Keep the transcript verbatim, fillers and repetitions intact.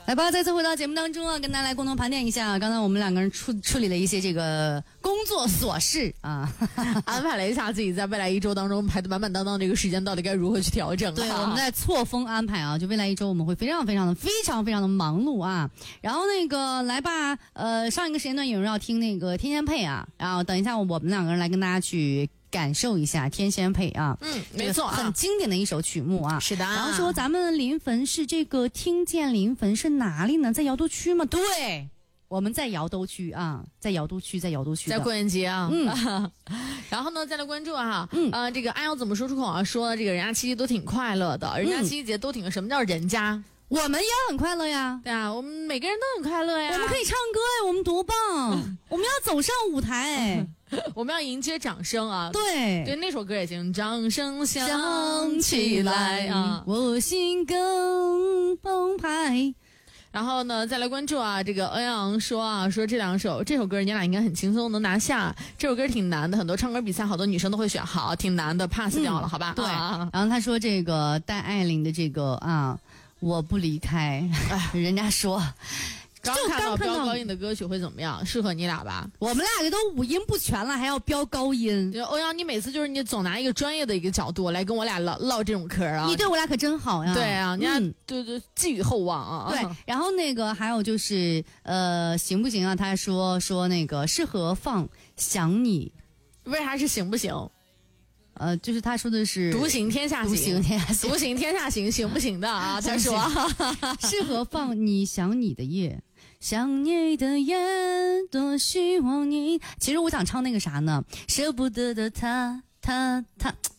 来吧，再次回到节目当中啊，跟大家来共同盘点一下，刚才我们两个人处处理了一些这个工作琐事啊， 安排了一下自己在未来一周当中排得满满当当这个时间到底该如何去调整、啊。 对，我们在错峰安排啊，就未来一周我们会非常非常的非常非常的忙碌啊。然后那个来吧，呃，上一个时间段有人要听那个天仙配啊，然后等一下我们两个人来跟大家去感受一下天仙配啊， 嗯，没错、啊， 很经典的一首曲目啊。 是的、啊。 然后说咱们临汾是这个听见临汾是哪里呢？在瑶都区吗？对，我们在瑶都区啊，在瑶都区，在瑶都区， 在贵人节啊。 嗯， 然后呢，再来关注啊， 嗯， 呃，这个安瑶怎么说出口啊？说这个人家七夕都挺快乐的，人家七夕节都挺，什么叫人家？ 我们也很快乐呀， 对啊，我们每个人都很快乐呀。 我们可以唱歌呀，我们多棒！我们要走上舞台， 我们要迎接掌声啊！ 对对，那首歌也行，掌声响起来啊， 我心更澎湃。 然后呢，再来关注啊，这个欧阳说啊，说这两首这首歌人家俩应该很轻松能拿下，这首歌挺难的，很多唱歌比赛好多女生都会选，好，挺难的 pass 掉了，嗯、好吧？ 对、啊。然后他说这个戴爱玲的这个啊。我不离开，人家说， 刚看到飙高音的歌曲会怎么样？适合你俩吧？ 我们俩这都五音不全了，还要飙高音。 对，欧阳，你每次就是你总拿一个专业的一个角度来跟我俩唠唠这种嗑啊！ 你对我俩可真好呀！ 对啊，你看， 嗯、 对对，寄予厚望啊！ 对，然后那个还有就是呃，行不行啊？他说说那个适合放想你， 为啥是行不行？ 呃，就是他说的是独行天下行， 独行天下行， 独行天下行，行不行的啊？他说适合放你想你的夜，想你的夜，多希望你。其实我想唱那个啥呢，舍不得的他，他他。